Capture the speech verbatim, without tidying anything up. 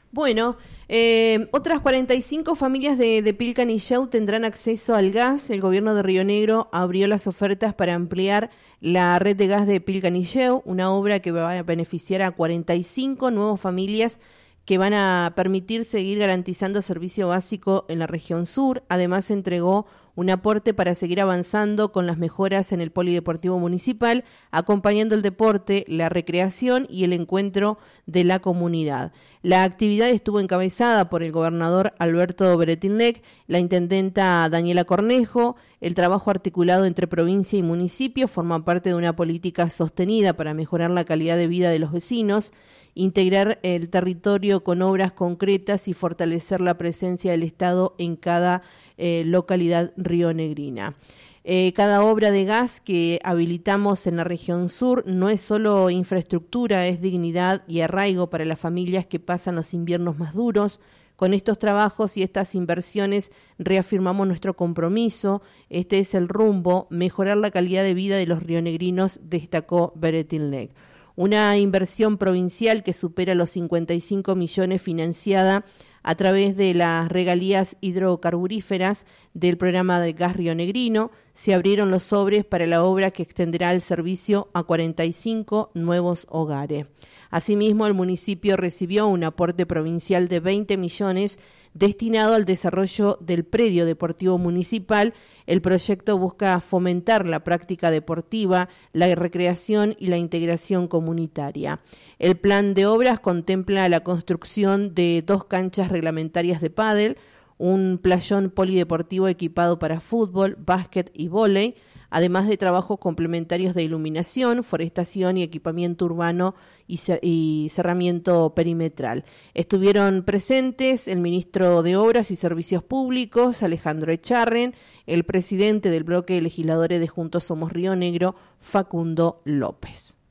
Bueno, eh, otras cuarenta y cinco familias de, de Pilcanilleu tendrán acceso al gas. El gobierno de Río Negro abrió las ofertas para ampliar la red de gas de Pilcanilleu, una obra que va a beneficiar a cuarenta y cinco nuevas familias que van a permitir seguir garantizando servicio básico en la región sur. Además, entregó un aporte para seguir avanzando con las mejoras en el polideportivo municipal, acompañando el deporte, la recreación y el encuentro de la comunidad. La actividad estuvo encabezada por el gobernador Alberto Beretilnec, la intendenta Daniela Cornejo. El trabajo articulado entre provincia y municipio forma parte de una política sostenida para mejorar la calidad de vida de los vecinos, integrar el territorio con obras concretas y fortalecer la presencia del Estado en cada eh, localidad rionegrina. Eh, cada obra de gas que habilitamos en la región sur no es solo infraestructura, es dignidad y arraigo para las familias que pasan los inviernos más duros. Con estos trabajos y estas inversiones reafirmamos nuestro compromiso. Este es el rumbo, mejorar la calidad de vida de los rionegrinos, destacó Beretilnec. Una inversión provincial que supera los cincuenta y cinco millones financiada a través de las regalías hidrocarburíferas del programa de gas rionegrino. Se abrieron los sobres para la obra que extenderá el servicio a cuarenta y cinco nuevos hogares. Asimismo, el municipio recibió un aporte provincial de veinte millones destinado al desarrollo del predio deportivo municipal. El proyecto busca fomentar la práctica deportiva, la recreación y la integración comunitaria. El plan de obras contempla la construcción de dos canchas reglamentarias de pádel, un playón polideportivo equipado para fútbol, básquet y vóley, además de trabajos complementarios de iluminación, forestación y equipamiento urbano y, y cerramiento perimetral. Estuvieron presentes el ministro de Obras y Servicios Públicos, Alejandro Echarren, el presidente del bloque de legisladores de Juntos Somos Río Negro, Facundo López.